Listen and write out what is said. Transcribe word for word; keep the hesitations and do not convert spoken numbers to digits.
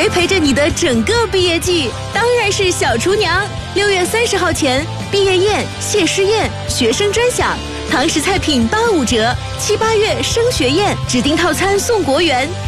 谁陪着你的整个毕业季？当然是小厨娘。六月三十号前，毕业宴、谢师宴、学生专享，堂食菜品八五折；七八月升学宴，指定套餐送国元。